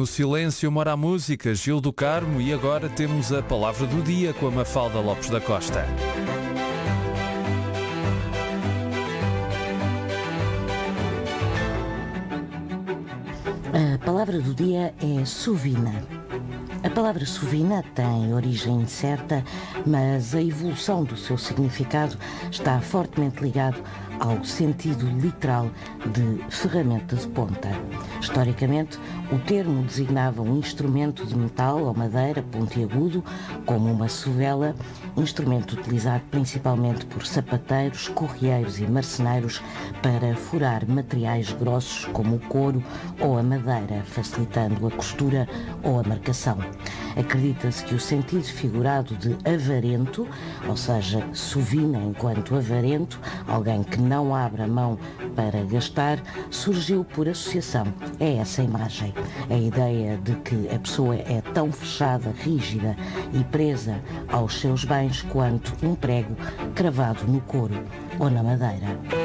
No silêncio mora a música, Gil do Carmo, e agora temos a palavra do dia com a Mafalda Lopes da Costa. A palavra do dia é sovina. A palavra sovina tem origem incerta, mas a evolução do seu significado está fortemente ligado ao sentido literal de ferramenta de ponta. Historicamente, o termo designava um instrumento de metal ou madeira pontiagudo, como uma sovela, instrumento utilizado principalmente por sapateiros, correeiros e marceneiros para furar materiais grossos como o couro ou a madeira, facilitando a costura ou a marcação. Acredita-se que o sentido figurado de avarento, ou seja, sovina enquanto avarento, alguém que não abre a mão para gastar, surgiu por associação a essa imagem. A ideia de que a pessoa é tão fechada, rígida e presa aos seus bens quanto um prego cravado no couro ou na madeira.